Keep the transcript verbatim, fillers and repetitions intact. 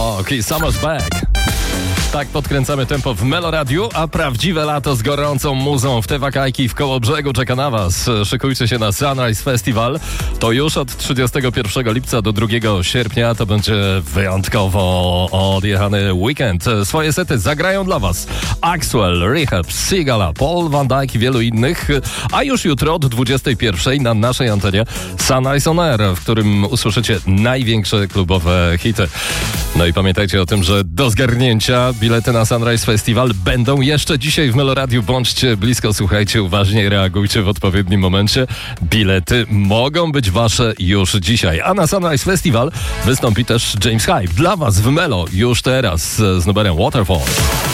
Rock i Summer's Back. Tak podkręcamy tempo w Meloradiu, a prawdziwe lato z gorącą muzą w te wakajki w Kołobrzegu czeka na was. Szykujcie się na Sunrise Festival. To już od trzydziestego pierwszego lipca do drugiego sierpnia. To będzie wyjątkowo odjechany weekend. Swoje sety zagrają dla was Axwell, Rehab, Sigala, Paul Van Dyke i wielu innych. A już jutro od dwudziestej pierwszej na naszej antenie Sunrise On Air, w którym usłyszycie największe klubowe hity. No i pamiętajcie o tym, że do zgarnięcia bilety na Sunrise Festival będą jeszcze dzisiaj w Meloradiu. Bądźcie blisko, słuchajcie uważnie, reagujcie w odpowiednim momencie. Bilety mogą być wasze już dzisiaj. A na Sunrise Festival wystąpi też James Hype. Dla was w Melo już teraz z numerem Waterfall.